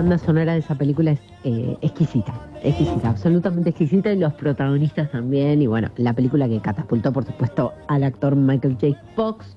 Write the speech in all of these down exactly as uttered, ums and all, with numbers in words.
banda sonora de esa película es eh, exquisita, exquisita, absolutamente exquisita, y los protagonistas también, y bueno, la película que catapultó, por supuesto, al actor Michael J. Fox.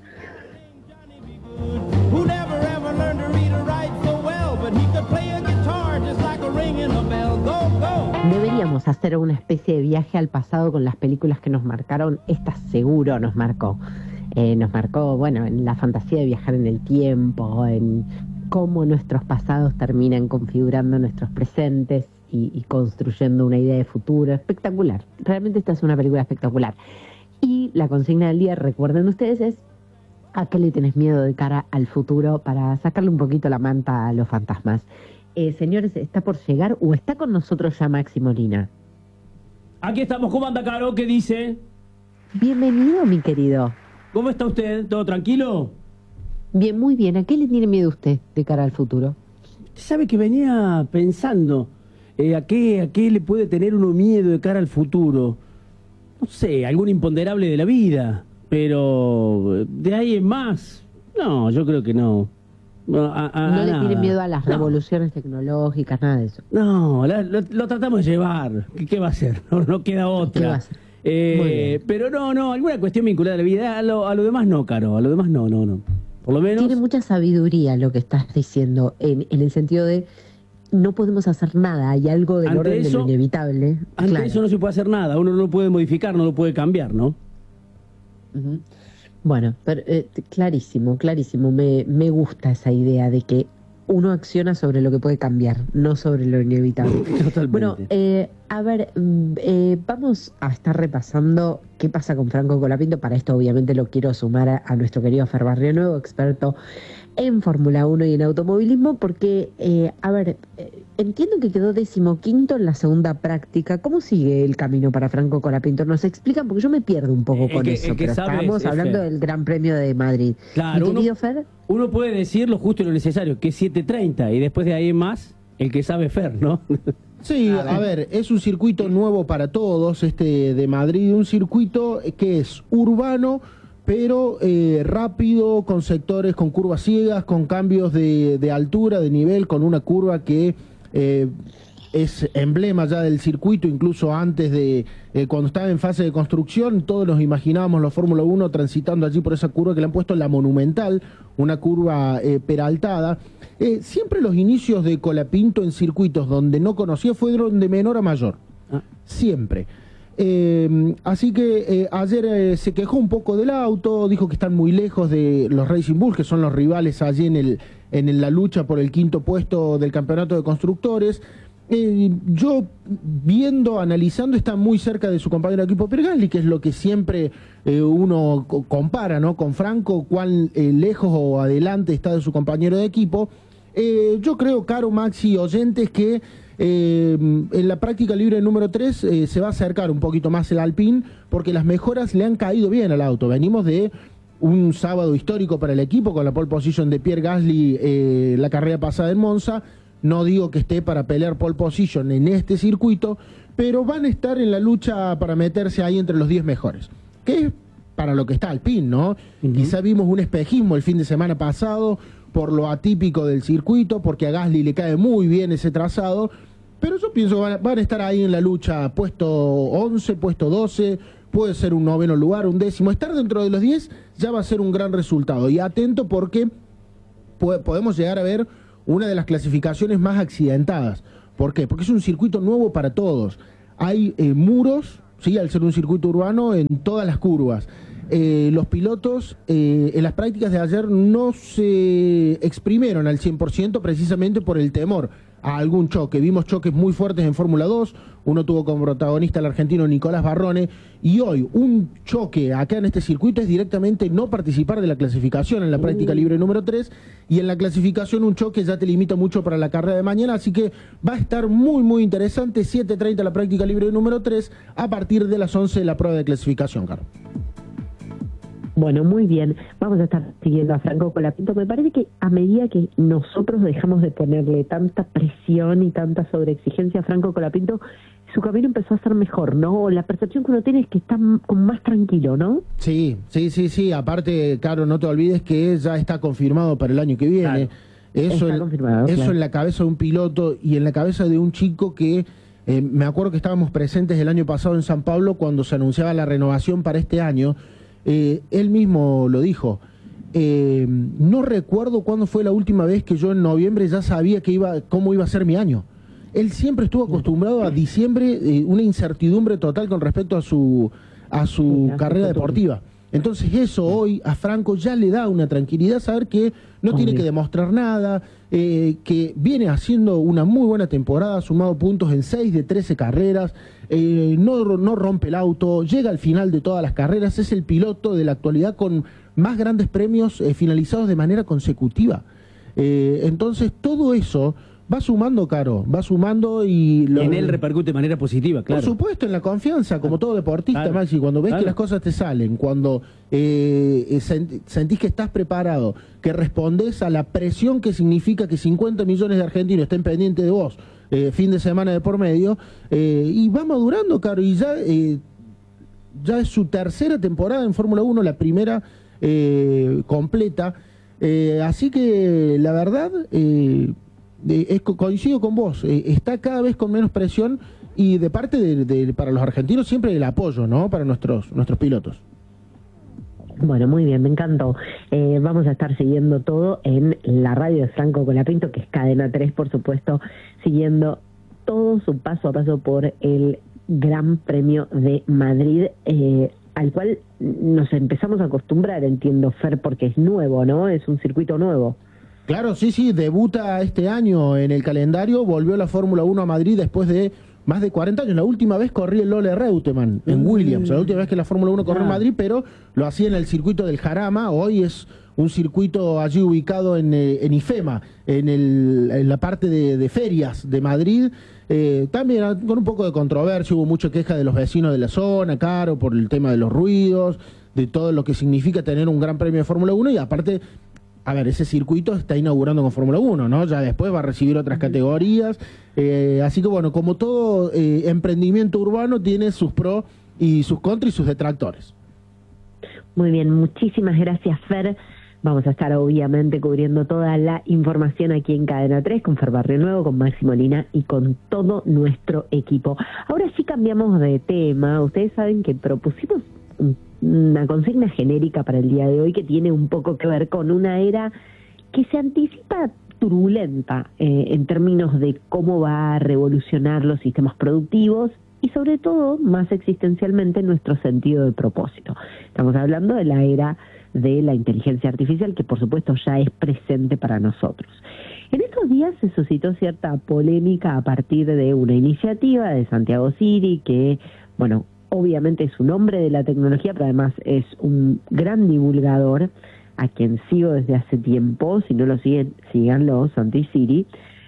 Deberíamos hacer una especie de viaje al pasado con las películas que nos marcaron. Esta seguro nos marcó. Eh, nos marcó, bueno, en la fantasía de viajar en el tiempo, en cómo nuestros pasados terminan configurando nuestros presentes y, y construyendo una idea de futuro. Espectacular. Realmente esta es una película espectacular. Y la consigna del día, recuerden ustedes, es ¿a qué le tenés miedo de cara al futuro? Para sacarle un poquito la manta a los fantasmas. Eh, señores, ¿está por llegar o está con nosotros ya Maxi Molina? Aquí estamos. ¿Cómo anda, Caro? ¿Qué dice? Bienvenido, mi querido. ¿Cómo está usted? ¿Todo tranquilo? Bien, muy bien. ¿A qué le tiene miedo usted de cara al futuro? Usted sabe que venía pensando, eh, ¿a qué, a qué le puede tener uno miedo de cara al futuro? No sé, algún imponderable de la vida, pero de ahí en más, no, yo creo que no. No, a, a, no le nada. tiene miedo a las no. revoluciones tecnológicas, nada de eso. No, la, lo, lo tratamos de llevar. ¿Qué, qué va a hacer? No, no queda otra. ¿Qué va a hacer? Eh, pero no, no, alguna cuestión vinculada a la vida. A lo, a lo demás no, Caro. A lo demás no, no, no. Por lo menos. Tiene mucha sabiduría lo que estás diciendo, en, en el sentido de no podemos hacer nada. Hay algo del ante orden eso, de lo inevitable. Ante Claro. eso no se puede hacer nada. Uno no lo puede modificar, no lo puede cambiar, ¿no? Uh-huh. Bueno, pero, eh, clarísimo, clarísimo. Me, me gusta esa idea de que uno acciona sobre lo que puede cambiar, no sobre lo inevitable. Totalmente. Bueno, eh, a ver, eh, vamos a estar repasando qué pasa con Franco Colapinto. Para esto, obviamente, lo quiero sumar a, a nuestro querido Fer Barrio Nuevo, experto en Fórmula uno y en automovilismo, porque, eh, a ver, eh, entiendo que quedó decimoquinto en la segunda práctica. ¿Cómo sigue el camino para Franco Colapinto? ¿Nos explican? Porque yo me pierdo un poco El con que- eso, el que pero sabe estábamos es- es hablando Fer. del Gran Premio de Madrid. Claro, ¿Mi uno- querido Fer? Uno puede decir lo justo y lo necesario, que es siete treinta, y después de ahí en más, el que sabe Fer, ¿no? Sí, A ver. a ver, es un circuito nuevo para todos, este de Madrid, un circuito que es urbano, pero eh, rápido, con sectores, con curvas ciegas, con cambios de, de altura, de nivel, con una curva que eh, es emblema ya del circuito, incluso antes de, eh, cuando estaba en fase de construcción, todos nos imaginábamos los Fórmula uno transitando allí por esa curva que le han puesto la Monumental, una curva eh, peraltada. Eh, siempre los inicios de Colapinto en circuitos donde no conocía fueron de menor a mayor, Ah. siempre. Eh, así que eh, ayer eh, se quejó un poco del auto, dijo que están muy lejos de los Racing Bulls, que son los rivales allí en, el, en la lucha por el quinto puesto del campeonato de constructores. Eh, yo, viendo, analizando, está muy cerca de su compañero de equipo Pierre Gasly, que es lo que siempre eh, uno co- compara, ¿no? Con Franco, cuán eh, lejos o adelante está de su compañero de equipo. Eh, yo creo, Caro, Maxi, oyentes, que eh, en la práctica libre número tres eh, se va a acercar un poquito más el Alpine, porque las mejoras le han caído bien al auto. Venimos de un sábado histórico para el equipo, con la pole position de Pierre Gasly eh, la carrera pasada en Monza. No digo que esté para pelear pole position en este circuito, pero van a estar en la lucha para meterse ahí entre los diez mejores, que es para lo que está Alpine, ¿no? Uh-huh. Quizá vimos un espejismo el fin de semana pasado por lo atípico del circuito, porque a Gasly le cae muy bien ese trazado, pero yo pienso que van a, van a estar ahí en la lucha, puesto once, puesto doce, puede ser un noveno lugar, un décimo. Estar dentro de los diez ya va a ser un gran resultado, y atento porque po- podemos llegar a ver una de las clasificaciones más accidentadas. ¿Por qué? Porque es un circuito nuevo para todos. Hay eh, muros, sí, al ser un circuito urbano, en todas las curvas. Eh, los pilotos eh, en las prácticas de ayer no se exprimieron al cien por ciento precisamente por el temor a algún choque. Vimos choques muy fuertes en Fórmula dos, uno tuvo como protagonista al argentino Nicolás Barrone, y hoy un choque acá en este circuito es directamente no participar de la clasificación en la práctica libre número tres, y en la clasificación un choque ya te limita mucho para la carrera de mañana, así que va a estar muy muy interesante. Siete treinta la práctica libre número tres, a partir de las once la prueba de clasificación, Carlos. Bueno, muy bien. Vamos a estar siguiendo a Franco Colapinto. Me parece que a medida que nosotros dejamos de ponerle tanta presión y tanta sobreexigencia a Franco Colapinto, su camino empezó a ser mejor, ¿no? O la percepción que uno tiene es que está m- como más tranquilo, ¿no? Sí, sí, sí, sí. Aparte, Caro, no te olvides que ya está confirmado para el año que viene. Claro. Eso, Está en, confirmado, eso claro. en la cabeza de un piloto y en la cabeza de un chico que, eh, me acuerdo que estábamos presentes el año pasado en San Pablo cuando se anunciaba la renovación para este año, eh, él mismo lo dijo. Eh, no recuerdo cuándo fue la última vez que yo en noviembre ya sabía que iba, cómo iba a ser mi año. Él siempre estuvo acostumbrado a diciembre, eh, una incertidumbre total con respecto a su, a su Sí, carrera a su deportiva. Entonces eso hoy a Franco ya le da una tranquilidad saber que no Obvio. tiene que demostrar nada, eh, que viene haciendo una muy buena temporada, ha sumado puntos en seis de trece carreras, eh, no, no rompe el auto, llega al final de todas las carreras, es el piloto de la actualidad con más grandes premios eh, finalizados de manera consecutiva. Eh, entonces todo eso va sumando, Caro, va sumando y... Lo, en él repercute de manera positiva, claro. Por supuesto, en la confianza, como todo deportista, Claro. Maxi, cuando ves Claro. que las cosas te salen, cuando eh, sent- sentís que estás preparado, que respondés a la presión que significa que cincuenta millones de argentinos estén pendientes de vos, eh, fin de semana de por medio, eh, y va madurando, Caro, y ya, eh, ya es su tercera temporada en Fórmula uno, la primera eh, completa, eh, así que la verdad... Eh, Eh, es, coincido con vos, eh, está cada vez con menos presión y de parte de, de- para los argentinos siempre el apoyo, ¿no? Para nuestros nuestros pilotos. Bueno, muy bien, me encantó. Eh, vamos a estar siguiendo todo en la radio de Franco Colapinto, que es Cadena tres, por supuesto, siguiendo todo su paso a paso por el Gran Premio de Madrid, eh, al cual nos empezamos a acostumbrar, entiendo, Fer, porque es nuevo, ¿no? Es un circuito nuevo. Claro, sí, sí, debuta este año en el calendario, volvió la Fórmula uno a Madrid después de más de cuarenta años. La última vez corría el Lole Reutemann en Mm. Williams, la última vez que la Fórmula uno corrió en Ah. Madrid, pero lo hacía en el circuito del Jarama. Hoy es un circuito allí ubicado en, eh, en IFEMA, en, el, en la parte de, de ferias de Madrid. Eh, también ah, con un poco de controversia, hubo mucha queja de los vecinos de la zona, Caro, por el tema de los ruidos, de todo lo que significa tener un gran premio de Fórmula uno y aparte... A ver, ese circuito está inaugurando con Fórmula uno, ¿no? Ya después va a recibir otras categorías. Eh, así que, bueno, como todo eh, emprendimiento urbano, tiene sus pros y sus contras y sus detractores. Muy bien, muchísimas gracias, Fer. Vamos a estar obviamente cubriendo toda la información aquí en Cadena tres con Fer Barrio Nuevo, con Maxi Molina y con todo nuestro equipo. Ahora sí cambiamos de tema. Ustedes saben que propusimos un una consigna genérica para el día de hoy que tiene un poco que ver con una era que se anticipa turbulenta eh, en términos de cómo va a revolucionar los sistemas productivos y sobre todo, más existencialmente, nuestro sentido de propósito. Estamos hablando de la era de la inteligencia artificial, que por supuesto ya es presente para nosotros. En estos días se suscitó cierta polémica a partir de una iniciativa de Santiago Siri, que, bueno, obviamente es un hombre de la tecnología, pero además es un gran divulgador, a quien sigo desde hace tiempo. Si no lo siguen, síganlo, Santi Siri,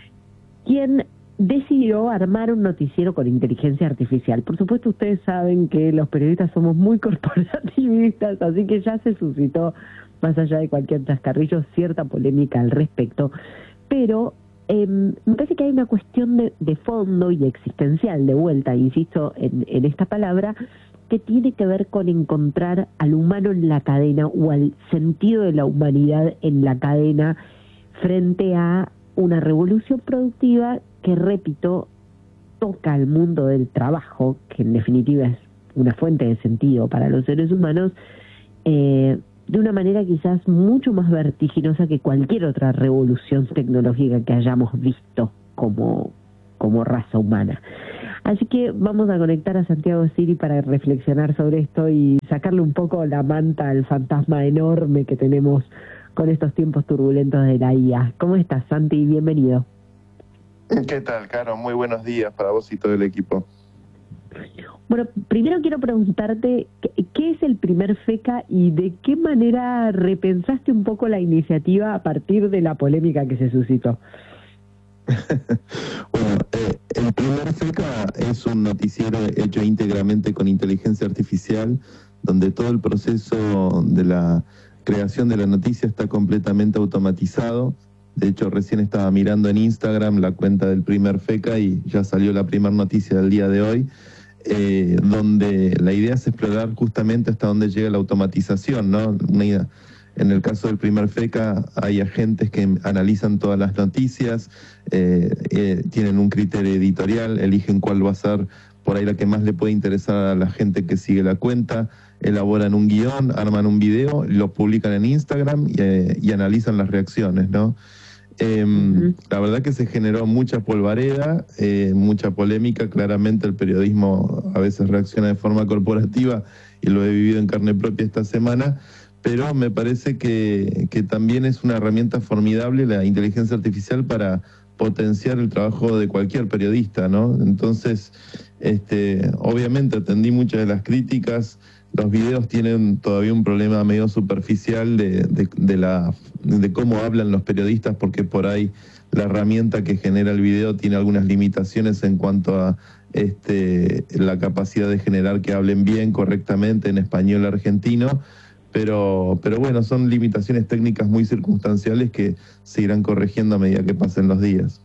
quien decidió armar un noticiero con inteligencia artificial. Por supuesto, ustedes saben que los periodistas somos muy corporativistas, así que ya se suscitó, más allá de cualquier chascarrillo, cierta polémica al respecto, pero Eh, me parece que hay una cuestión de, de fondo y existencial, de vuelta, insisto en, en esta palabra, que tiene que ver con encontrar al humano en la cadena o al sentido de la humanidad en la cadena frente a una revolución productiva que, repito, toca al mundo del trabajo, que en definitiva es una fuente de sentido para los seres humanos, eh, de una manera quizás mucho más vertiginosa que cualquier otra revolución tecnológica que hayamos visto como, como raza humana. Así que vamos a conectar a Santiago Siri para reflexionar sobre esto y sacarle un poco la manta al fantasma enorme que tenemos con estos tiempos turbulentos de la I A. ¿Cómo estás, Santi? Bienvenido. ¿Qué tal, Caro? Muy buenos días para vos y todo el equipo. Bueno, primero quiero preguntarte, ¿qué, qué es el primer FECA y de qué manera repensaste un poco la iniciativa a partir de la polémica que se suscitó? Bueno, eh, el primer FECA es un noticiero hecho íntegramente con inteligencia artificial, donde todo el proceso de la creación de la noticia está completamente automatizado. De hecho, recién estaba mirando en Instagram la cuenta del primer FECA y ya salió la primera noticia del día de hoy, eh, donde la idea es explorar justamente hasta dónde llega la automatización, ¿no? Una idea, En el caso del Primer FECA hay agentes que analizan todas las noticias, eh, eh, tienen un criterio editorial, eligen cuál va a ser por ahí la que más le puede interesar a la gente que sigue la cuenta, elaboran un guión, arman un video, lo publican en Instagram y, eh, y analizan las reacciones, ¿no? Eh, uh-huh. La verdad que se generó mucha polvareda, eh, mucha polémica. Claramente el periodismo a veces reacciona de forma corporativa y lo he vivido en carne propia esta semana, pero me parece que, que también es una herramienta formidable la inteligencia artificial para potenciar el trabajo de cualquier periodista, ¿no? Entonces, este, obviamente atendí muchas de las críticas. Los videos tienen todavía un problema medio superficial de, de, de, la, de cómo hablan los periodistas, porque por ahí la herramienta que genera el video tiene algunas limitaciones en cuanto a este, la capacidad de generar que hablen bien, correctamente en español argentino, pero, pero bueno, son limitaciones técnicas muy circunstanciales que se irán corrigiendo a medida que pasen los días.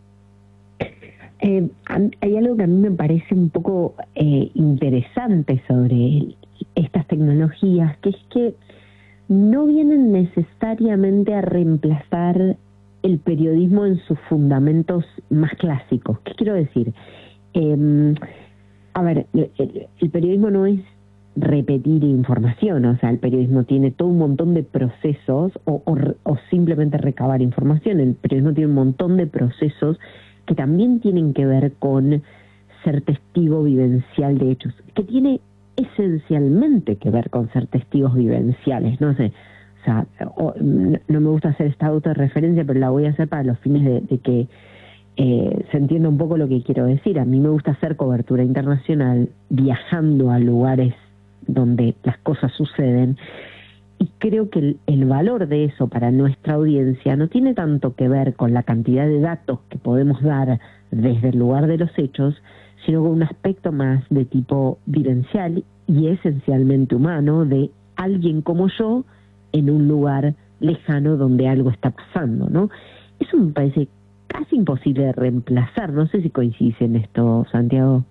Eh, hay algo que a mí me parece un poco eh, interesante sobre estas tecnologías, que es que no vienen necesariamente a reemplazar el periodismo en sus fundamentos más clásicos. ¿Qué quiero decir? Eh, a ver, el, el periodismo no es repetir información, o sea, el periodismo tiene todo un montón de procesos, o, o, o simplemente recabar información. El periodismo tiene un montón de procesos que también tienen que ver con ser testigo vivencial de hechos, que tiene esencialmente que ver con ser testigos vivenciales, no sé, o sea, o, no me gusta hacer esta autorreferencia, pero la voy a hacer para los fines de, de que eh, se entienda un poco lo que quiero decir. A mí me gusta hacer cobertura internacional, viajando a lugares donde las cosas suceden, y creo que el, el valor de eso para nuestra audiencia no tiene tanto que ver con la cantidad de datos que podemos dar desde el lugar de los hechos, sino con un aspecto más de tipo vivencial y esencialmente humano, de alguien como yo en un lugar lejano donde algo está pasando, ¿no? Eso me parece casi imposible de reemplazar. No sé si coincides en esto, Santiago.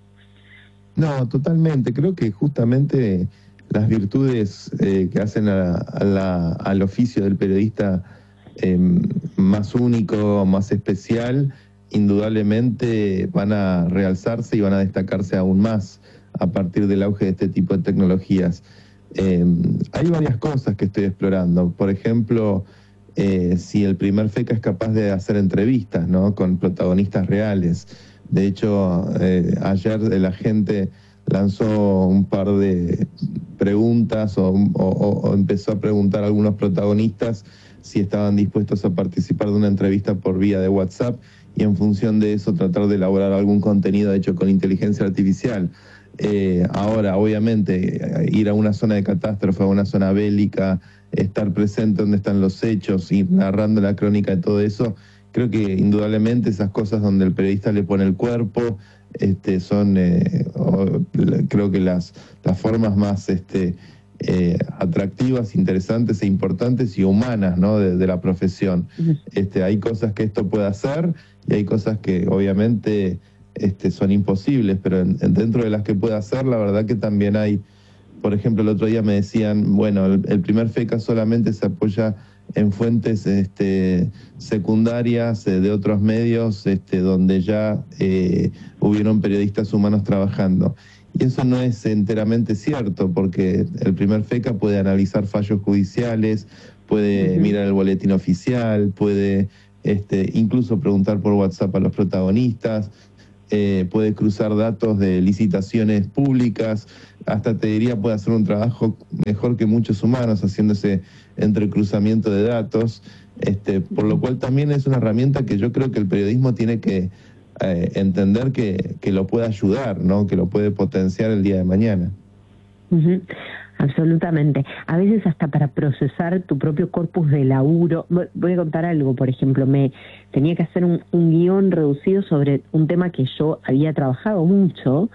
No, totalmente. Creo que justamente las virtudes eh, que hacen a, a la, al oficio del periodista eh, más único, más especial, indudablemente van a realzarse y van a destacarse aún más a partir del auge de este tipo de tecnologías. Eh, hay varias cosas que estoy explorando. Por ejemplo, eh, si el Primer FECA es capaz de hacer entrevistas, ¿no?, con protagonistas reales. De hecho, eh, ayer el agente lanzó un par de preguntas o, o, o empezó a preguntar a algunos protagonistas si estaban dispuestos a participar de una entrevista por vía de WhatsApp, y en función de eso tratar de elaborar algún contenido hecho con inteligencia artificial. Eh, ahora, obviamente, ir a una zona de catástrofe, a una zona bélica, estar presente donde están los hechos, ir narrando la crónica de todo eso, creo que indudablemente esas cosas donde el periodista le pone el cuerpo, este, son eh, o, creo que las, las formas más este, eh, atractivas, interesantes e importantes y humanas, ¿no?, de, de la profesión. Este, hay cosas que esto puede hacer y hay cosas que obviamente este, son imposibles, pero en, en dentro de las que puede hacer, la verdad que también hay, por ejemplo, el otro día me decían, bueno, el, el Primer FECA solamente se apoya en fuentes este, secundarias eh, de otros medios este, donde ya eh, hubieron periodistas humanos trabajando. Y eso no es enteramente cierto, porque el Primer FECA puede analizar fallos judiciales, puede uh-huh. mirar el boletín oficial, puede este, incluso preguntar por WhatsApp a los protagonistas, eh, puede cruzar datos de licitaciones públicas, hasta te diría puede hacer un trabajo mejor que muchos humanos haciendo ese entrecruzamiento de datos, este, por lo cual también es una herramienta que yo creo que el periodismo tiene que eh, entender que, que lo puede ayudar, ¿no?, que lo puede potenciar el día de mañana. Uh-huh. Absolutamente. A veces hasta para procesar tu propio corpus de laburo. Voy a contar algo, por ejemplo, me tenía que hacer un, un guión reducido sobre un tema que yo había trabajado mucho,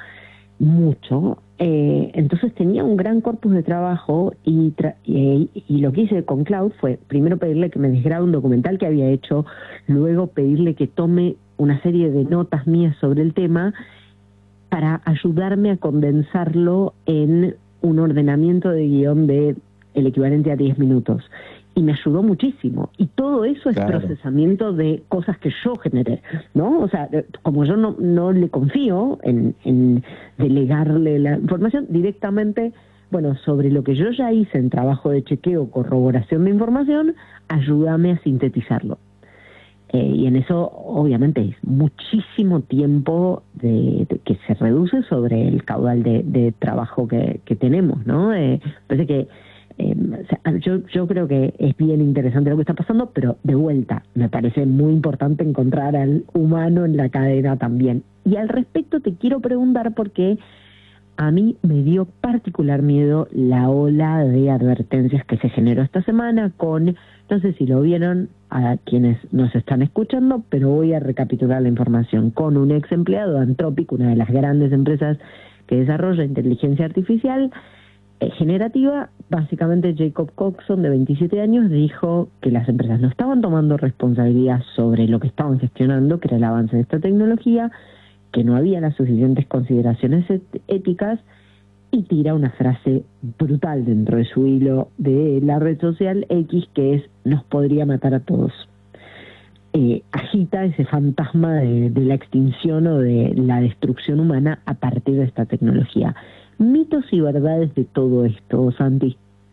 mucho, eh, entonces tenía un gran corpus de trabajo y, tra y, y lo que hice con Cloud fue primero pedirle que me desgrabe un documental que había hecho, luego pedirle que tome una serie de notas mías sobre el tema para ayudarme a condensarlo en un ordenamiento de guión de el equivalente a diez minutos. y me ayudó muchísimo. Y todo eso es Claro. procesamiento de cosas que yo generé, ¿no? O sea, como yo no, no le confío en, en delegarle la información directamente, bueno, sobre lo que yo ya hice en trabajo de chequeo, corroboración de información, ayúdame a sintetizarlo. Eh, y en eso, obviamente, es muchísimo tiempo de, de que se reduce sobre el caudal de, de trabajo que, que tenemos, ¿no? Eh, parece que eh, o sea, yo, yo creo que es bien interesante lo que está pasando, pero de vuelta, me parece muy importante encontrar al humano en la cadena también. Y al respecto te quiero preguntar porque a mí me dio particular miedo la ola de advertencias que se generó esta semana con, no sé si lo vieron a quienes nos están escuchando, pero voy a recapitular la información, con un ex empleado de Anthropic, una de las grandes empresas que desarrolla inteligencia artificial eh, generativa. Básicamente Jacob Coxon, de veintisiete años, dijo que las empresas no estaban tomando responsabilidad sobre lo que estaban gestionando, que era el avance de esta tecnología, que no había las suficientes consideraciones et- éticas, y tira una frase brutal dentro de su hilo de la red social X, que es: nos podría matar a todos. Eh, agita ese fantasma de, de la extinción o de la destrucción humana a partir de esta tecnología. Mitos y verdades de todo esto, Santi.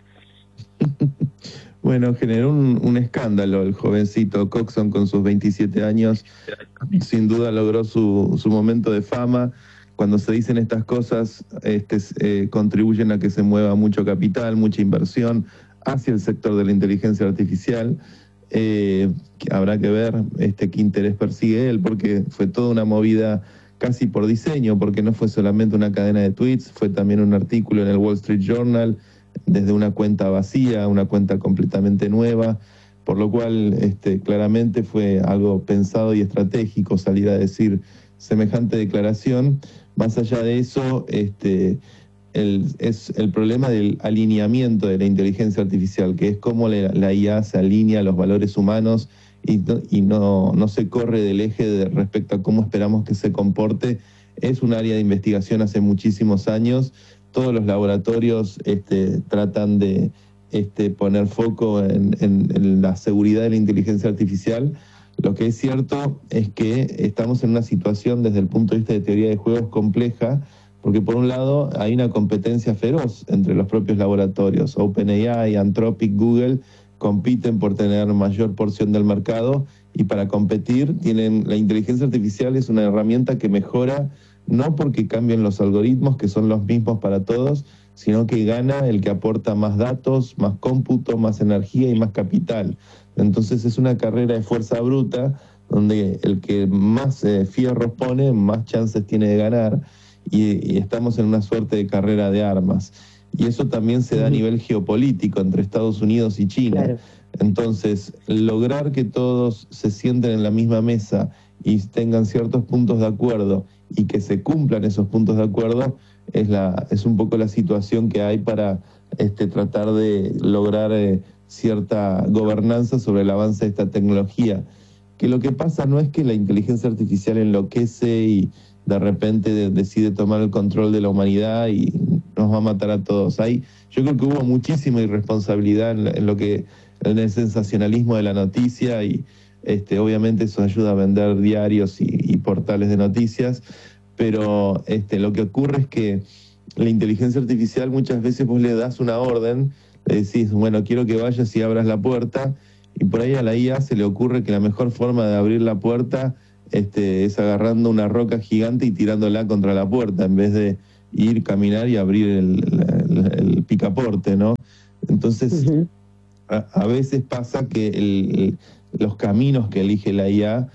Bueno, generó un, un escándalo el jovencito Coxon con sus veintisiete años. Sin duda logró su, su momento de fama. Cuando se dicen estas cosas, este, eh, contribuyen a que se mueva mucho capital, mucha inversión hacia el sector de la inteligencia artificial. Eh, que habrá que ver este, qué interés persigue él, porque fue toda una movida casi por diseño, porque no fue solamente una cadena de tweets, fue también un artículo en el Wall Street Journal, desde una cuenta vacía, una cuenta completamente nueva, por lo cual este, claramente fue algo pensado y estratégico salir a decir semejante declaración. Más allá de eso, este, el, es el problema del alineamiento de la inteligencia artificial, que es cómo la, la I A se alinea a los valores humanos y, no, y no, no se corre del eje de, respecto a cómo esperamos que se comporte. Es un área de investigación hace muchísimos años. Todos los laboratorios este, tratan de este, poner foco en, en, en la seguridad de la inteligencia artificial. Lo que es cierto es que estamos en una situación desde el punto de vista de teoría de juegos compleja, porque por un lado hay una competencia feroz entre los propios laboratorios. OpenAI, Anthropic, Google compiten por tener mayor porción del mercado, y para competir tienen, la inteligencia artificial es una herramienta que mejora no porque cambien los algoritmos, que son los mismos para todos, sino que gana el que aporta más datos, más cómputo, más energía y más capital. Entonces es una carrera de fuerza bruta, donde el que más eh, fierros pone, más chances tiene de ganar, y, y estamos en una suerte de carrera de armas. Y eso también se da a nivel geopolítico entre Estados Unidos y China. Claro. Entonces, lograr que todos se sienten en la misma mesa y tengan ciertos puntos de acuerdo y que se cumplan esos puntos de acuerdo es la es un poco la situación que hay para este tratar de lograr eh, cierta gobernanza sobre el avance de esta tecnología. Que lo que pasa no es que la inteligencia artificial enloquece y de repente de, decide tomar el control de la humanidad y nos va a matar a todos. Hay, yo creo que hubo muchísima irresponsabilidad en, en lo que en el sensacionalismo de la noticia, y este, obviamente eso ayuda a vender diarios y, y portales de noticias, pero este, lo que ocurre es que la inteligencia artificial muchas veces vos le das una orden, le decís, bueno, quiero que vayas y abras la puerta, y por ahí a la I A se le ocurre que la mejor forma de abrir la puerta este, es agarrando una roca gigante y tirándola contra la puerta, en vez de ir, caminar y abrir el, el, el picaporte, ¿no? Entonces, uh-huh. a, a veces pasa que el, el, los caminos que elige la I A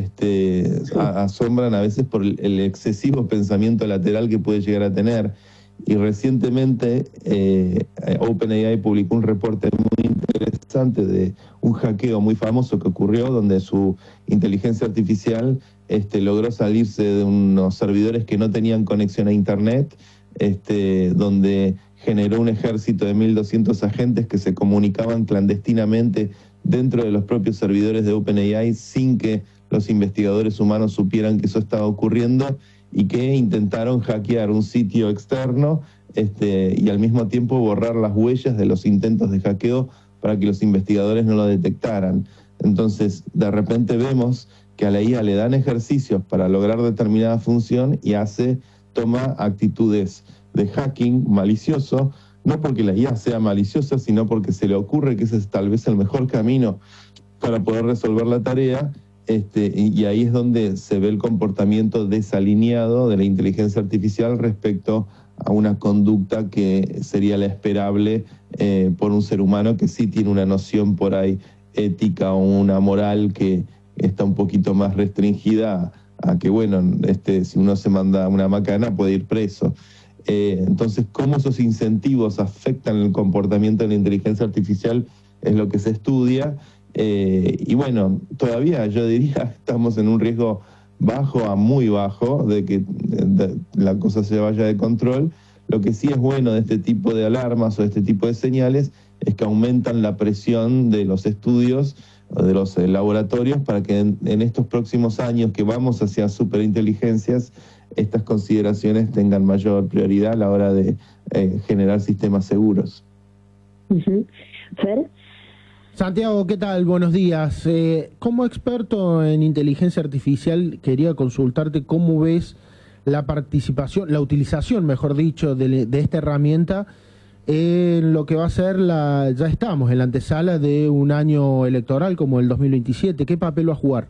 este, sí. a, asombran a veces por el, el excesivo pensamiento lateral que puede llegar a tener. Y recientemente eh, OpenAI publicó un reporte muy interesante de un hackeo muy famoso que ocurrió, donde su inteligencia artificial este, logró salirse de unos servidores que no tenían conexión a Internet, este, donde generó un ejército de mil doscientos agentes que se comunicaban clandestinamente dentro de los propios servidores de OpenAI sin que los investigadores humanos supieran que eso estaba ocurriendo, y que intentaron hackear un sitio externo este, y al mismo tiempo borrar las huellas de los intentos de hackeo para que los investigadores no lo detectaran. Entonces, de repente vemos que a la I A le dan ejercicios para lograr determinada función y hace, toma actitudes de hacking malicioso, no porque la I A sea maliciosa, sino porque se le ocurre que ese es tal vez el mejor camino para poder resolver la tarea, este, y, y ahí es donde se ve el comportamiento desalineado de la inteligencia artificial respecto a una conducta que sería la esperable eh, por un ser humano que sí tiene una noción por ahí ética o una moral que está un poquito más restringida a, a que, bueno, este, si uno se manda una macana puede ir preso. Eh, entonces, cómo esos incentivos afectan el comportamiento de la inteligencia artificial es lo que se estudia. Eh, y bueno, todavía yo diría estamos en un riesgo bajo a muy bajo de que de, la cosa se vaya de control. Lo que sí es bueno de este tipo de alarmas o de este tipo de señales es que aumentan la presión de los estudios, de los eh, laboratorios, para que en, en estos próximos años que vamos hacia superinteligencias, estas consideraciones tengan mayor prioridad a la hora de eh, generar sistemas seguros. Uh-huh. ¿Fer? Santiago, ¿qué tal? Buenos días. Eh, como experto en inteligencia artificial, quería consultarte cómo ves la participación, la utilización, mejor dicho, de, de esta herramienta en lo que va a ser la, ya estamos en la antesala de un año electoral como el dos mil veintisiete. ¿Qué papel va a jugar?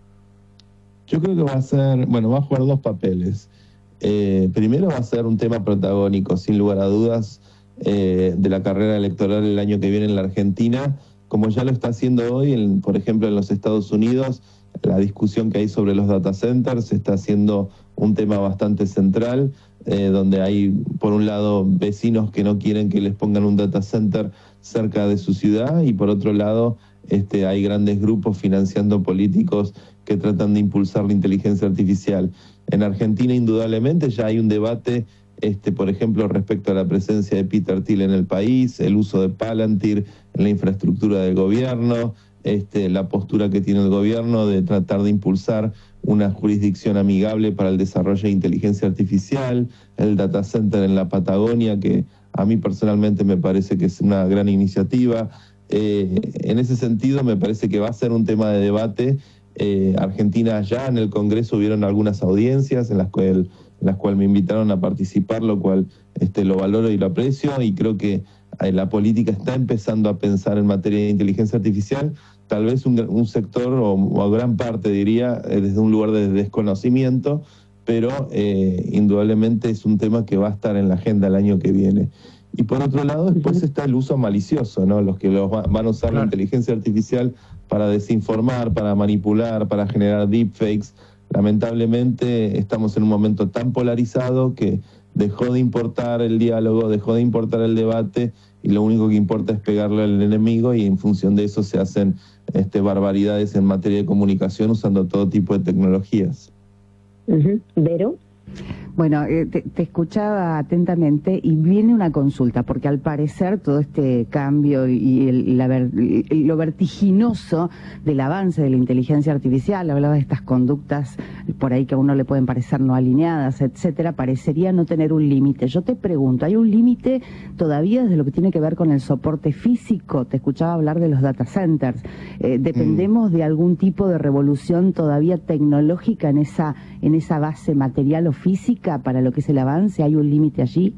Yo creo que va a ser, bueno, va a jugar dos papeles. Eh, primero va a ser un tema protagónico, sin lugar a dudas, eh, de la carrera electoral el año que viene en la Argentina, como ya lo está haciendo hoy, en, por ejemplo, en los Estados Unidos. La discusión que hay sobre los data centers está siendo un tema bastante central, eh, donde hay, por un lado, vecinos que no quieren que les pongan un data center cerca de su ciudad, y por otro lado, este, hay grandes grupos financiando políticos que tratan de impulsar la inteligencia artificial. En Argentina, indudablemente, ya hay un debate, este, por ejemplo, respecto a la presencia de Peter Thiel en el país, el uso de Palantir en la infraestructura del gobierno, este, la postura que tiene el gobierno de tratar de impulsar una jurisdicción amigable para el desarrollo de inteligencia artificial, el data center en la Patagonia, que a mí personalmente me parece que es una gran iniciativa. Eh, en ese sentido, me parece que va a ser un tema de debate. Eh, Argentina, ya en el Congreso hubieron algunas audiencias en las cuales en las cuales me invitaron a participar, lo cual este, lo valoro y lo aprecio, y creo que eh, la política está empezando a pensar en materia de inteligencia artificial, tal vez un, un sector o, o gran parte, diría, eh, desde un lugar de desconocimiento, pero eh, indudablemente es un tema que va a estar en la agenda el año que viene. Y por otro lado, después está el uso malicioso, ¿no? Los que los va, van a usar claro. la inteligencia artificial para desinformar, para manipular, para generar deepfakes. Lamentablemente estamos en un momento tan polarizado que dejó de importar el diálogo, dejó de importar el debate, y lo único que importa es pegarle al enemigo, y en función de eso se hacen este, barbaridades en materia de comunicación usando todo tipo de tecnologías. Uh-huh. ¿Vero? Bueno, eh, te, te escuchaba atentamente y viene una consulta, porque al parecer todo este cambio y el, la ver, el, lo vertiginoso del avance de la inteligencia artificial, hablaba de estas conductas por ahí que a uno le pueden parecer no alineadas, etcétera, parecería no tener un límite. Yo te pregunto, ¿hay un límite todavía desde lo que tiene que ver con el soporte físico? Te escuchaba hablar de los data centers. Eh, ¿Dependemos mm. de algún tipo de revolución todavía tecnológica en esa, en esa base material o física para lo que es el avance? ¿Hay un límite allí?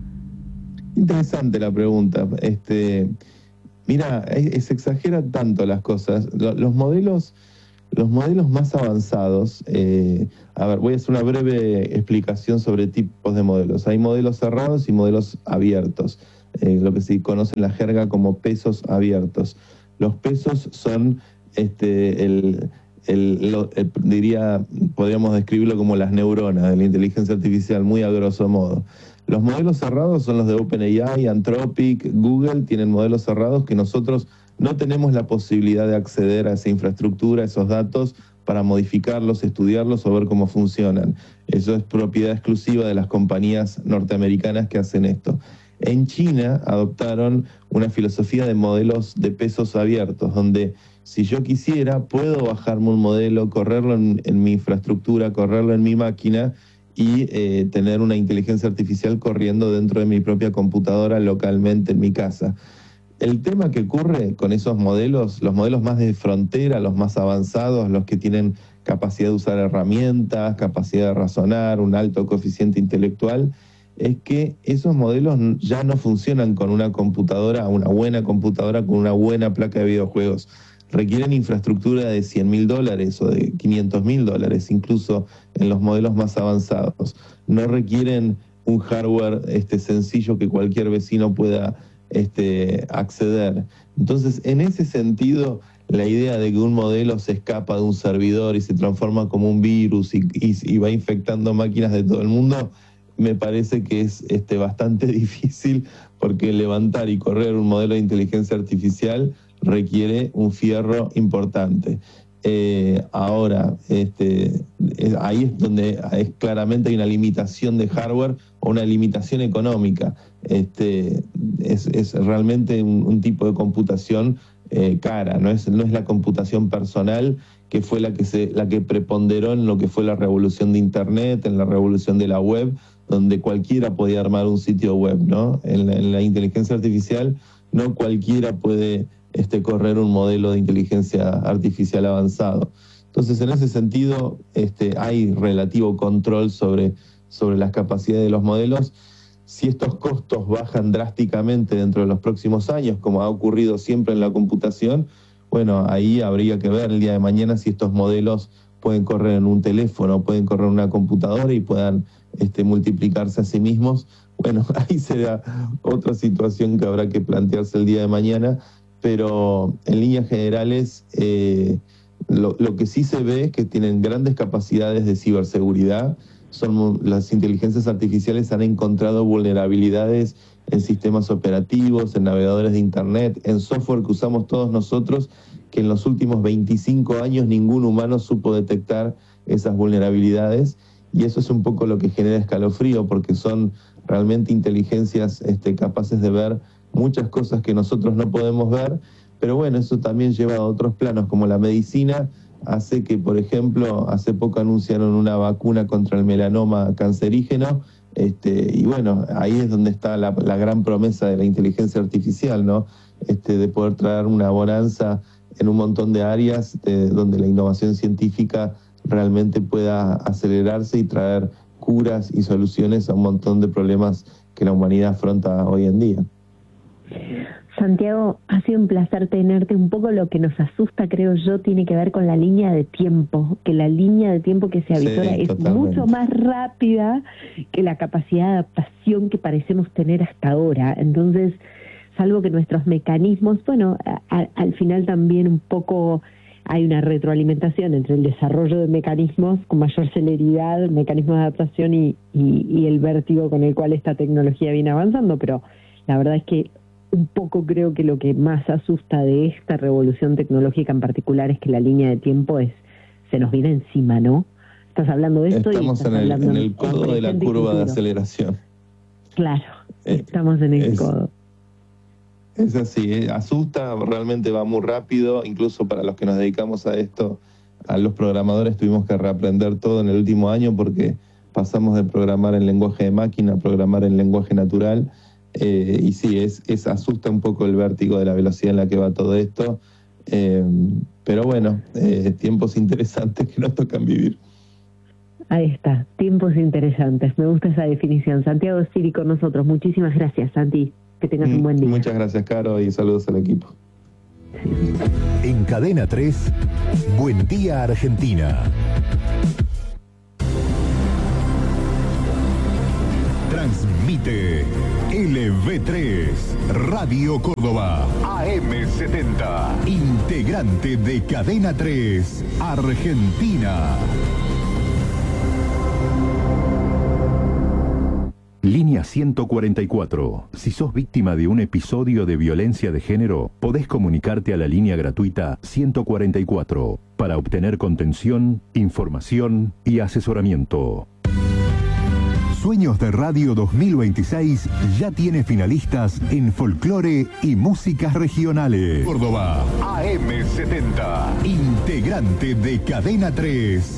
Interesante la pregunta. Este, mira, es, se exageran tanto las cosas. Los modelos, los modelos más avanzados, eh, a ver, voy a hacer una breve explicación sobre tipos de modelos. Hay modelos cerrados y modelos abiertos, eh, lo que se conoce en la jerga como pesos abiertos. Los pesos son este, el El, lo, el, diría, podríamos describirlo como las neuronas de la inteligencia artificial, muy a grosso modo. Los modelos cerrados son los de OpenAI, Anthropic, Google, tienen modelos cerrados que nosotros no tenemos la posibilidad de acceder a esa infraestructura, a esos datos, para modificarlos, estudiarlos o ver cómo funcionan. Eso es propiedad exclusiva de las compañías norteamericanas que hacen esto. En China adoptaron una filosofía de modelos de pesos abiertos, donde si yo quisiera, puedo bajarme un modelo, correrlo en, en mi infraestructura, correrlo en mi máquina y eh, tener una inteligencia artificial corriendo dentro de mi propia computadora localmente en mi casa. El tema que ocurre con esos modelos, los modelos más de frontera, los más avanzados, los que tienen capacidad de usar herramientas, capacidad de razonar, un alto coeficiente intelectual, es que esos modelos ya no funcionan con una computadora, una buena computadora, con una buena placa de videojuegos. Requieren infraestructura de cien mil dólares o de quinientos mil dólares, incluso en los modelos más avanzados. No requieren un hardware este, sencillo que cualquier vecino pueda este, acceder. Entonces, en ese sentido, la idea de que un modelo se escapa de un servidor y se transforma como un virus y, y, y va infectando máquinas de todo el mundo, me parece que es este, bastante difícil, porque levantar y correr un modelo de inteligencia artificial requiere un fierro importante. Eh, ahora, este, es, ahí es donde es, claramente hay una limitación de hardware o una limitación económica. Este, es, es realmente un, un tipo de computación eh, cara, no es, no es la computación personal que fue la que, se, la que preponderó en lo que fue la revolución de Internet, en la revolución de la web, donde cualquiera podía armar un sitio web, ¿no? En la, en la inteligencia artificial no cualquiera puede este, correr un modelo de inteligencia artificial avanzado. Entonces, en ese sentido, este, hay relativo control sobre, sobre las capacidades de los modelos. Si estos costos bajan drásticamente dentro de los próximos años, como ha ocurrido siempre en la computación, bueno, ahí habría que ver el día de mañana si estos modelos pueden correr en un teléfono, pueden correr en una computadora y puedan este, multiplicarse a sí mismos. Bueno, ahí será otra situación que habrá que plantearse el día de mañana, pero en líneas generales eh, lo, lo que sí se ve es que tienen grandes capacidades de ciberseguridad. Son, las inteligencias artificiales han encontrado vulnerabilidades en sistemas operativos, en navegadores de Internet, en software que usamos todos nosotros, que en los últimos veinticinco años ningún humano supo detectar esas vulnerabilidades, y eso es un poco lo que genera escalofrío, porque son realmente inteligencias este, capaces de ver muchas cosas que nosotros no podemos ver, pero bueno, eso también lleva a otros planos, como la medicina. Hace que, por ejemplo, hace poco anunciaron una vacuna contra el melanoma cancerígeno, este, y bueno, ahí es donde está la, la gran promesa de la inteligencia artificial, ¿no? Este, de poder traer una bonanza en un montón de áreas de, donde la innovación científica realmente pueda acelerarse y traer curas y soluciones a un montón de problemas que la humanidad afronta hoy en día. Santiago, ha sido un placer tenerte. Un poco lo que nos asusta, creo yo, tiene que ver con la línea de tiempo, que la línea de tiempo que se avisora Sí, es totalmente. mucho más rápida que la capacidad de adaptación que parecemos tener hasta ahora. Entonces, salvo que nuestros mecanismos, bueno, a, a, al final también un poco hay una retroalimentación entre el desarrollo de mecanismos con mayor celeridad, mecanismos de adaptación y, y, y el vértigo con el cual esta tecnología viene avanzando, pero la verdad es que un poco creo que lo que más asusta de esta revolución tecnológica en particular es que la línea de tiempo es se nos viene encima, ¿no? Estás hablando de esto Estamos y estás en el, hablando en el codo de la presente y curva de futuro. aceleración. Claro, Eh, estamos en el es- codo. Es así, ¿eh? Asusta, realmente va muy rápido, incluso para los que nos dedicamos a esto, a los programadores tuvimos que reaprender todo en el último año, porque pasamos de programar en lenguaje de máquina a programar en lenguaje natural, eh, y sí, es, es asusta un poco el vértigo de la velocidad en la que va todo esto, eh, pero bueno, eh, tiempos interesantes que nos tocan vivir. Ahí está, tiempos interesantes. Me gusta esa definición. Santiago Siri con nosotros. Muchísimas gracias, Santi. Que tengas un buen día. Muchas gracias, Caro, y saludos al equipo. En Cadena tres, Buen Día Argentina. Transmite L V tres, Radio Córdoba, A M setenta, integrante de Cadena tres, Argentina. Línea ciento cuarenta y cuatro. Si sos víctima de un episodio de violencia de género, podés comunicarte a la línea gratuita ciento cuarenta y cuatro para obtener contención, información y asesoramiento. Sueños de Radio dos mil veintiséis ya tiene finalistas en folclore y músicas regionales. Córdoba, A M setenta, integrante de Cadena tres,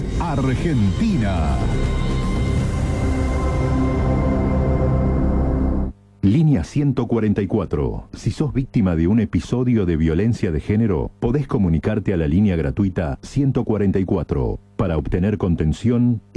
Argentina. Línea ciento cuarenta y cuatro. Si sos víctima de un episodio de violencia de género, podés comunicarte a la línea gratuita ciento cuarenta y cuatro para obtener contención